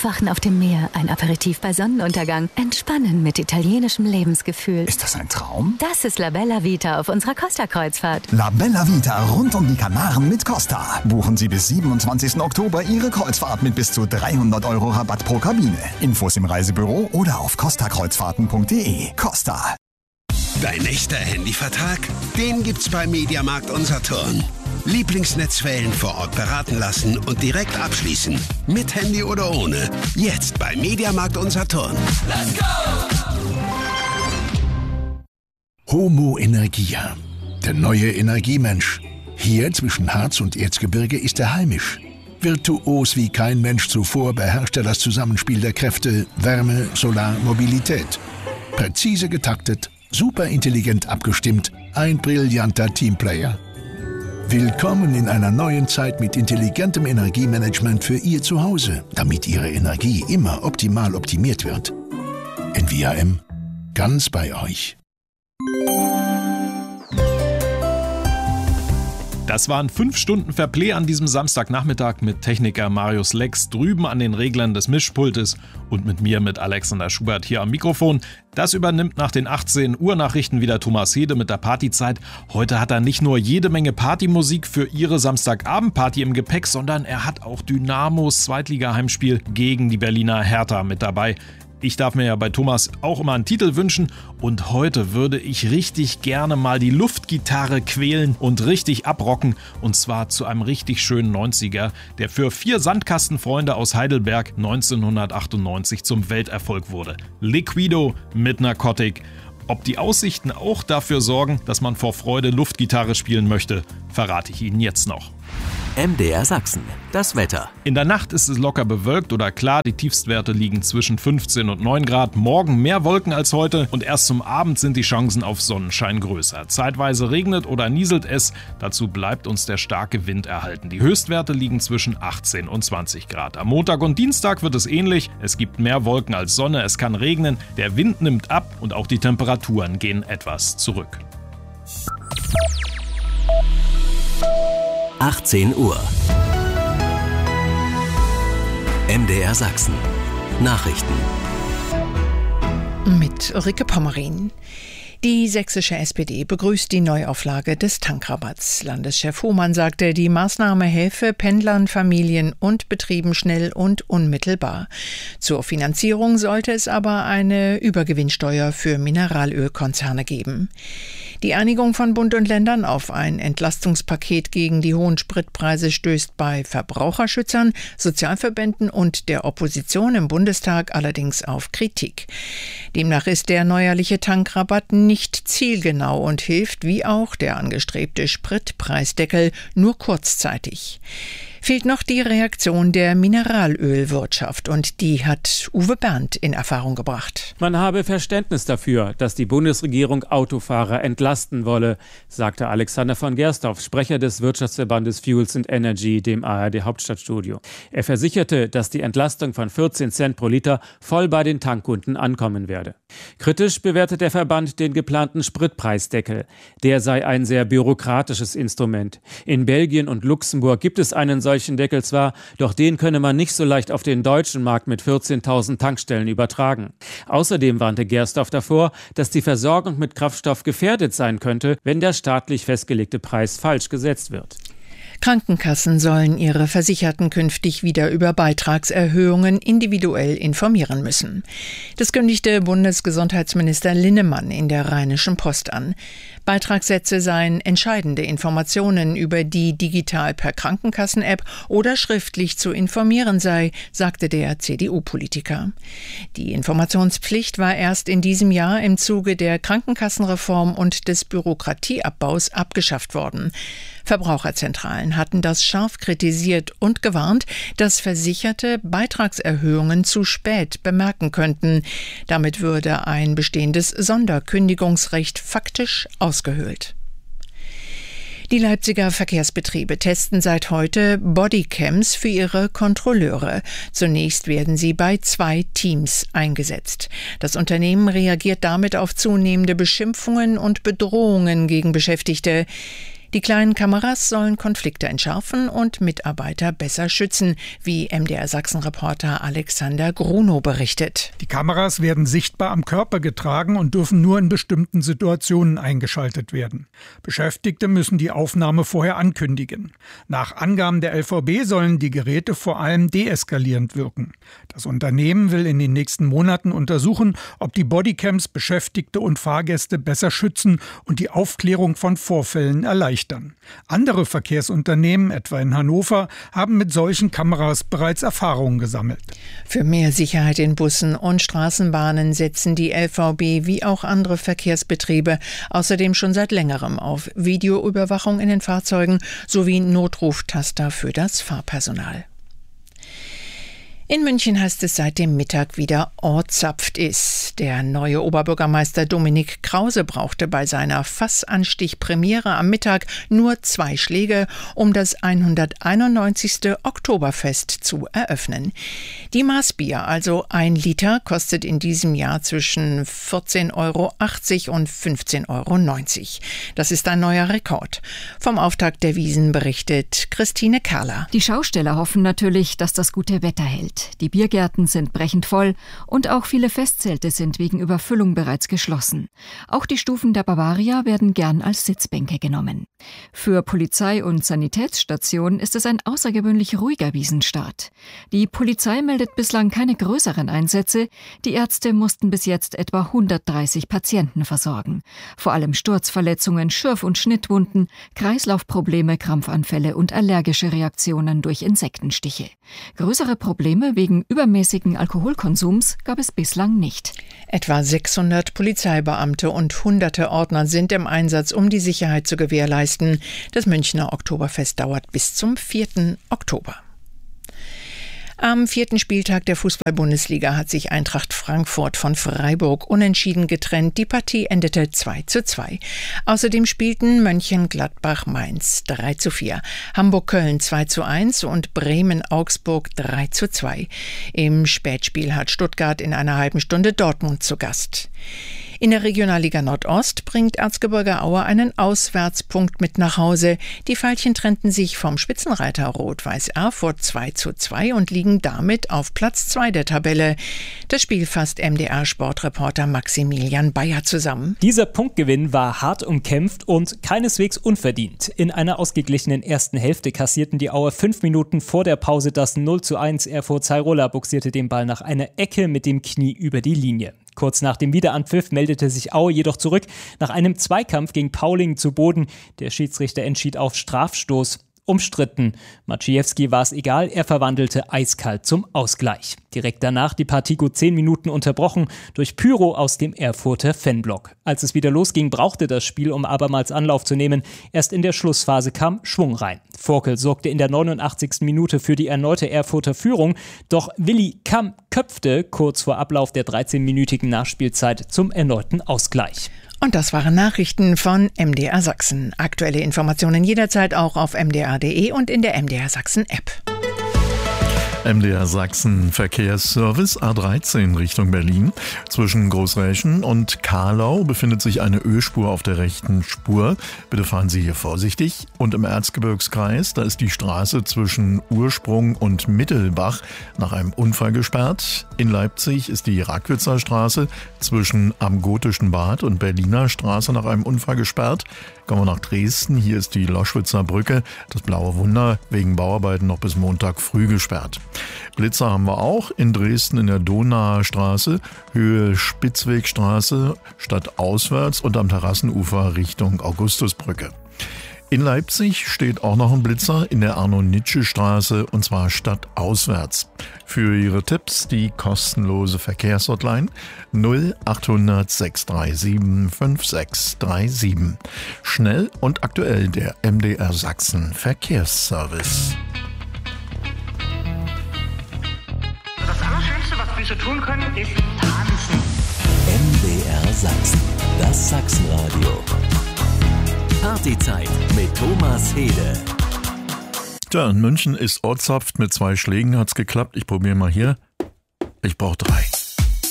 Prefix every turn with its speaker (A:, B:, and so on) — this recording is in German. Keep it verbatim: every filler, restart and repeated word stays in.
A: Aufwachen auf dem Meer, ein Aperitif bei Sonnenuntergang, Entspannen mit italienischem Lebensgefühl.
B: Ist das ein Traum?
A: Das ist La Bella Vita auf unserer Costa-Kreuzfahrt.
B: La Bella Vita rund um die Kanaren mit Costa. Buchen Sie bis siebenundzwanzigsten Oktober Ihre Kreuzfahrt mit bis zu dreihundert Euro Rabatt pro Kabine. Infos im Reisebüro oder auf costa kreuzfahrten punkt de. Costa.
C: Dein echter Handyvertrag? Den gibt's bei Mediamarkt Unser Turn. Lieblingsnetzwellen vor Ort beraten lassen und direkt abschließen. Mit Handy oder ohne. Jetzt bei Mediamarkt Unser Turn. Let's go!
D: Homo Energia. Der neue Energiemensch. Hier zwischen Harz und Erzgebirge ist er heimisch. Virtuos wie kein Mensch zuvor beherrscht er das Zusammenspiel der Kräfte Wärme, Solar, Mobilität. Präzise getaktet, superintelligent abgestimmt, ein brillanter Teamplayer. Willkommen in einer neuen Zeit mit intelligentem Energiemanagement für Ihr Zuhause, damit Ihre Energie immer optimal optimiert wird. N V A M, ganz bei euch.
E: Das waren fünf Stunden Fairplay an diesem Samstagnachmittag mit Techniker Marius Lex drüben an den Reglern des Mischpultes und mit mir, mit Alexander Schubert hier am Mikrofon. Das übernimmt nach den achtzehn Uhr Nachrichten wieder Thomas Hede mit der Partyzeit. Heute hat er nicht nur jede Menge Partymusik für Ihre Samstagabendparty im Gepäck, sondern er hat auch Dynamos Zweitliga-Heimspiel gegen die Berliner Hertha mit dabei. Ich darf mir ja bei Thomas auch immer einen Titel wünschen und heute würde ich richtig gerne mal die Luftgitarre quälen und richtig abrocken und zwar zu einem richtig schönen neunziger, der für vier Sandkastenfreunde aus Heidelberg neunzehnhundertachtundneunzig zum Welterfolg wurde. Liquido mit Narcotic. Ob die Aussichten auch dafür sorgen, dass man vor Freude Luftgitarre spielen möchte, verrate ich Ihnen jetzt noch.
F: M D R Sachsen, das Wetter.
E: In der Nacht ist es locker bewölkt oder klar, die Tiefstwerte liegen zwischen fünfzehn und neun Grad. Morgen mehr Wolken als heute und erst zum Abend sind die Chancen auf Sonnenschein größer. Zeitweise regnet oder nieselt es, dazu bleibt uns der starke Wind erhalten. Die Höchstwerte liegen zwischen achtzehn und zwanzig Grad. Am Montag und Dienstag wird es ähnlich, es gibt mehr Wolken als Sonne, es kann regnen, der Wind nimmt ab und auch die Temperaturen gehen etwas zurück.
F: achtzehn Uhr. M D R Sachsen. Nachrichten.
G: Mit Ulrike Pommerin. Die sächsische S P D begrüßt die Neuauflage des Tankrabatts. Landeschef Hohmann sagte, die Maßnahme helfe Pendlern, Familien und Betrieben schnell und unmittelbar. Zur Finanzierung sollte es aber eine Übergewinnsteuer für Mineralölkonzerne geben. Die Einigung von Bund und Ländern auf ein Entlastungspaket gegen die hohen Spritpreise stößt bei Verbraucherschützern, Sozialverbänden und der Opposition im Bundestag allerdings auf Kritik. Demnach ist der neuerliche Tankrabatt nicht zielgenau und hilft, wie auch der angestrebte Spritpreisdeckel, nur kurzzeitig. Fehlt noch die Reaktion der Mineralölwirtschaft und die hat Uwe Berndt in Erfahrung gebracht.
H: Man habe Verständnis dafür, dass die Bundesregierung Autofahrer entlasten wolle, sagte Alexander von Gersdorf, Sprecher des Wirtschaftsverbandes Fuels and Energy, dem A R D-Hauptstadtstudio. Er versicherte, dass die Entlastung von vierzehn Cent pro Liter voll bei den Tankkunden ankommen werde. Kritisch bewertet der Verband den geplanten Spritpreisdeckel. Der sei ein sehr bürokratisches Instrument. In Belgien und Luxemburg gibt es einen solchen Deckel zwar, doch den könne man nicht so leicht auf den deutschen Markt mit vierzehntausend Tankstellen übertragen. Außerdem warnte Gersdorf davor, dass die Versorgung mit Kraftstoff gefährdet sein könnte, wenn der staatlich festgelegte Preis falsch gesetzt wird.
G: Krankenkassen sollen ihre Versicherten künftig wieder über Beitragserhöhungen individuell informieren müssen. Das kündigte Bundesgesundheitsminister Linnemann in der Rheinischen Post an. Beitragssätze seien entscheidende Informationen, über die digital per Krankenkassen-App oder schriftlich zu informieren sei, sagte der C D U-Politiker. Die Informationspflicht war erst in diesem Jahr im Zuge der Krankenkassenreform und des Bürokratieabbaus abgeschafft worden. Verbraucherzentralen hatten das scharf kritisiert und gewarnt, dass Versicherte Beitragserhöhungen zu spät bemerken könnten. Damit würde ein bestehendes Sonderkündigungsrecht faktisch ausgehöhlt. Die Leipziger Verkehrsbetriebe testen seit heute Bodycams für ihre Kontrolleure. Zunächst werden sie bei zwei Teams eingesetzt. Das Unternehmen reagiert damit auf zunehmende Beschimpfungen und Bedrohungen gegen Beschäftigte. Die kleinen Kameras sollen Konflikte entschärfen und Mitarbeiter besser schützen, wie M D R Sachsen-Reporter Alexander Grunow berichtet.
I: Die Kameras werden sichtbar am Körper getragen und dürfen nur in bestimmten Situationen eingeschaltet werden. Beschäftigte müssen die Aufnahme vorher ankündigen. Nach Angaben der L V B sollen die Geräte vor allem deeskalierend wirken. Das Unternehmen will in den nächsten Monaten untersuchen, ob die Bodycams Beschäftigte und Fahrgäste besser schützen und die Aufklärung von Vorfällen erleichtern. Andere Verkehrsunternehmen, etwa in Hannover, haben mit solchen Kameras bereits Erfahrungen gesammelt.
G: Für mehr Sicherheit in Bussen und Straßenbahnen setzen die L V B wie auch andere Verkehrsbetriebe außerdem schon seit längerem auf Videoüberwachung in den Fahrzeugen sowie Notruftaster für das Fahrpersonal. In München heißt es seit dem Mittag wieder Ortsapft ist. Der neue Oberbürgermeister Dominik Krause brauchte bei seiner Fassanstich-Premiere am Mittag nur zwei Schläge, um das hunderteinundneunzigste Oktoberfest zu eröffnen. Die Maßbier, also ein Liter, kostet in diesem Jahr zwischen vierzehn Euro achtzig und fünfzehn Euro neunzig. Das ist ein neuer Rekord. Vom Auftakt der Wiesn berichtet Christine Kerler.
J: Die Schausteller hoffen natürlich, dass das gute Wetter hält. Die Biergärten sind brechend voll und auch viele Festzelte sind wegen Überfüllung bereits geschlossen. Auch die Stufen der Bavaria werden gern als Sitzbänke genommen. Für Polizei und Sanitätsstation ist es ein außergewöhnlich ruhiger Wiesenstart. Die Polizei meldet bislang keine größeren Einsätze. Die Ärzte mussten bis jetzt etwa hundertdreißig Patienten versorgen. Vor allem Sturzverletzungen, Schürf- und Schnittwunden, Kreislaufprobleme, Krampfanfälle und allergische Reaktionen durch Insektenstiche. Größere Probleme wegen übermäßigen Alkoholkonsums gab es bislang nicht.
G: Etwa sechshundert Polizeibeamte und hunderte Ordner sind im Einsatz, um die Sicherheit zu gewährleisten. Das Münchner Oktoberfest dauert bis zum vierten Oktober. Am vierten Spieltag der Fußball-Bundesliga hat sich Eintracht Frankfurt von Freiburg unentschieden getrennt. Die Partie endete zwei zu zwei. Außerdem spielten Mönchengladbach-Mainz drei zu vier, Hamburg-Köln zwei zu eins und Bremen-Augsburg drei zu zwei. Im Spätspiel hat Stuttgart in einer halben Stunde Dortmund zu Gast. In der Regionalliga Nordost bringt Erzgebirge Aue einen Auswärtspunkt mit nach Hause. Die Veilchen trennten sich vom Spitzenreiter Rot-Weiß Erfurt zwei zu zwei und liegen damit auf Platz zwei der Tabelle. Das Spiel fasst M D R-Sportreporter Maximilian Bayer zusammen.
K: Dieser Punktgewinn war hart umkämpft und keineswegs unverdient. In einer ausgeglichenen ersten Hälfte kassierten die Auer fünf Minuten vor der Pause das null zu eins. Erfurt Zairola buxierte den Ball nach einer Ecke mit dem Knie über die Linie. Kurz nach dem Wiederanpfiff meldete sich Aue jedoch zurück. Nach einem Zweikampf ging Pauling zu Boden. Der Schiedsrichter entschied auf Strafstoß. Umstritten. Maciejewski war es egal, er verwandelte eiskalt zum Ausgleich. Direkt danach die Partie gut zehn Minuten unterbrochen durch Pyro aus dem Erfurter Fanblock. Als es wieder losging, brauchte das Spiel, um abermals Anlauf zu nehmen. Erst in der Schlussphase kam Schwung rein. Vorkel sorgte in der neunundachtzigsten Minute für die erneute Erfurter Führung. Doch Willi Kamm köpfte kurz vor Ablauf der dreizehnminütigen Nachspielzeit zum erneuten Ausgleich.
G: Und das waren Nachrichten von M D R Sachsen. Aktuelle Informationen jederzeit auch auf m d r punkt d e und in der M D R Sachsen App.
L: M D R Sachsen Verkehrsservice A dreizehn Richtung Berlin. Zwischen Großräschen und Kahlau befindet sich eine Ölspur auf der rechten Spur. Bitte fahren Sie hier vorsichtig. Und im Erzgebirgskreis, da ist die Straße zwischen Ursprung und Mittelbach nach einem Unfall gesperrt. In Leipzig ist die Rackwitzer Straße zwischen Am Gotischen Bad und Berliner Straße nach einem Unfall gesperrt. Kommen wir nach Dresden. Hier ist die Loschwitzer Brücke, das Blaue Wunder, wegen Bauarbeiten noch bis Montag früh gesperrt. Blitzer haben wir auch in Dresden in der Donauer Straße, Höhe Spitzwegstraße, stadtauswärts und am Terrassenufer Richtung Augustusbrücke. In Leipzig steht auch noch ein Blitzer in der Arno-Nitsche-Straße und zwar stadtauswärts. Für Ihre Tipps die kostenlose Verkehrshotline null achthundert sechs drei sieben fünf sechs drei sieben. Schnell und aktuell der M D R Sachsen Verkehrsservice.
M: Das Allerschönste, was wir so tun können, ist tanzen.
F: M D R Sachsen, das Sachsenradio. Partyzeit mit Thomas Hede.
L: Tja, in München ist Ortsapft mit zwei Schlägen, hat's geklappt. Ich probiere mal hier. Ich brauche drei.